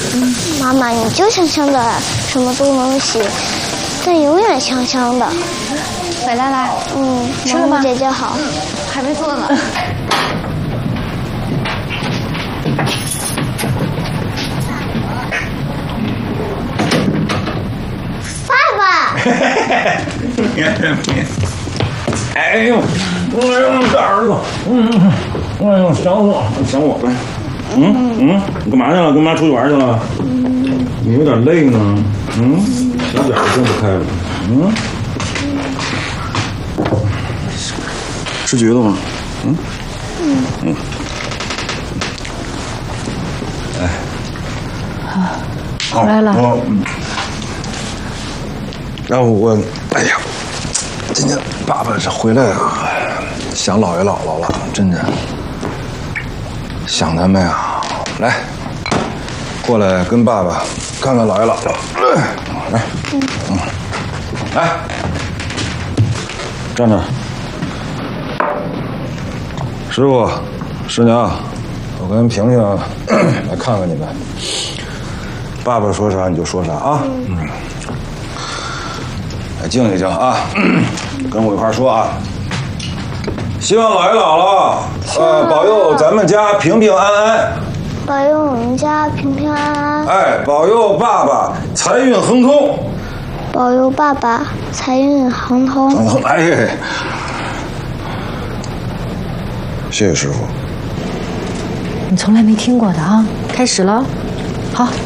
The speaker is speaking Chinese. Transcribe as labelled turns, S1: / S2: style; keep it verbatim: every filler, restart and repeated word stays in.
S1: 嗯，妈妈，你就香香的，什么都能洗，但永远香香的。
S2: 来来来，
S1: 嗯，
S2: 吃了吗？
S1: 姐姐好。
S2: 嗯，还没做呢。
S1: 爸爸。
S3: 哎呦，哎呦，大儿子，嗯，哎呦，想我，想我呗。嗯嗯，你干嘛去了？跟妈出去玩去了？嗯，你有点累呢。嗯，小点儿睁不开了。嗯，吃橘子吗？嗯嗯嗯。哎，
S2: 好来了。
S3: 我，然后我，哎呀，今天爸爸这回来啊，想姥爷姥姥了，真的想他们呀。来，过来跟爸爸看看姥爷姥姥。来，嗯嗯，来，站着。师傅，师娘，我跟萍萍来看看你们。爸爸说啥你就说啥啊。嗯。来，静一静啊，跟我一块说啊。希望姥爷姥姥呃保佑咱们家平平安安。
S1: 保佑我们家平平安安。
S3: 哎，保佑爸爸财运亨通。
S1: 保佑爸爸财运亨通。
S3: 亨通，哎，谢谢师傅。
S2: 你从来没听过的啊，开始了，好。